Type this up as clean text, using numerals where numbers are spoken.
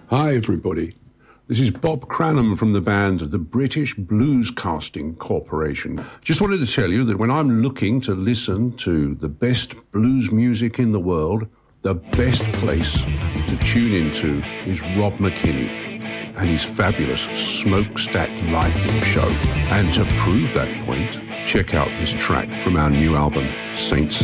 Hi, everybody. This is Bob Cranham from the band of the British Blues Casting Corporation. Just wanted to tell you that when I'm looking to listen to the best blues music in the world, the best place to tune into is Rob McKinney and his fabulous Smokestack Lightning Show. And to prove that point, check out this track from our new album, Saints